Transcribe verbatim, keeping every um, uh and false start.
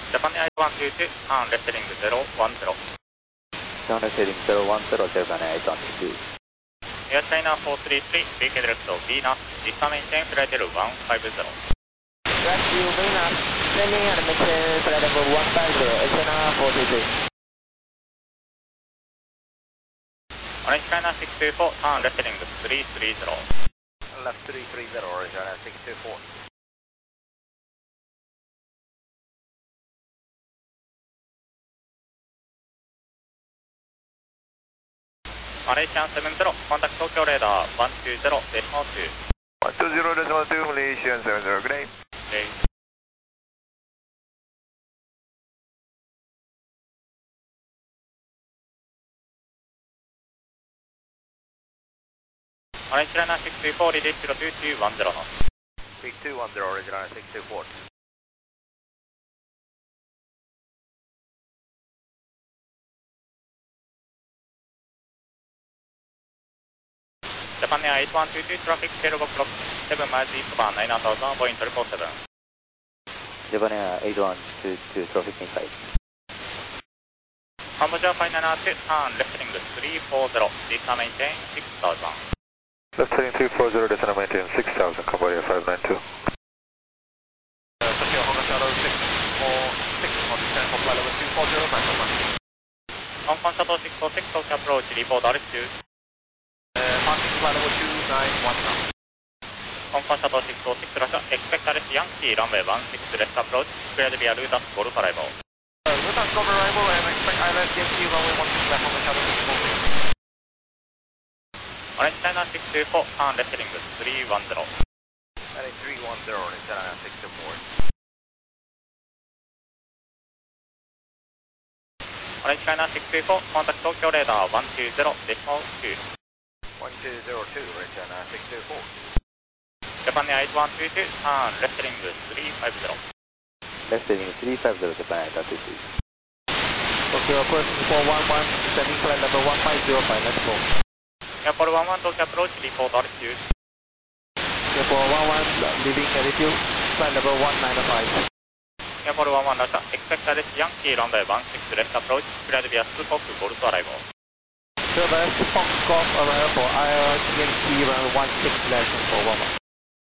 Japan Air one two two, turn left heading zero one zero. Turn left heading zero one zero, Japan Air one two two. Air China four three three, V K direct Venus, visa maintain flight level one five zero. Rescue Venus, landing and maintain flight level one five zero, Air China four three three. Orange China six two four, turn left heading three three zero. Left three three zero, Orange China six two four. Malaysian seven zero, contact Tokyo radar one two zero decimal two. one two zero decimal two, Malaysian seven zero, good day. Okay. Orange China six two four, release zero two two one zero knots. three two one zero, Orange China six two four. Japan Air eight one two two, traffic zero box block seven miles eastbound nine thousand, Boeing triple seven. Japan Air eight one two two, traffic inside. Cambodia five nine two, turn left heading three four zero, visa maintain six thousand. Left heading three four zero, descend maintain six thousand, Cambodia five nine two. Tokyo Honda Shuttle six four six, on descent for flight level two four zero, maximum. Hong Kong Shuttle six four six, Tokyo approach, report altitude. Passing flight level two nine one now. Hong Kong Shuttle six four six, Russia, expect Alice Yankee, runway one six left approach, cleared via Ludas Golf arrival. Uh, Ludas Golf arrival and expect I L S Yankee, runway one six left on the Shuttle six four six. Orange China six two four, turn left heading three one zero. Heading three one zero, Orange China six two four. Orange China six two four, contact Tokyo radar one two zero decimal two. one two zero two, Orange China six two four. Japan Air eight one two two, turn left heading three five zero. Left heading three five zero, Japan Air one two two. Tokyo approach four one one, descending flight level one five zero five, let's go. Airport one one, Tokyo approach, report altitude. Airport one one, leaving altitude, flight level one nine five. Airport one one, Russia, expect Alice Yankee, runway one six left approach, cleared via Sukhoku Golf arrival. Service Fox Golf arrival for I L S Yankee, runway one six left for one one.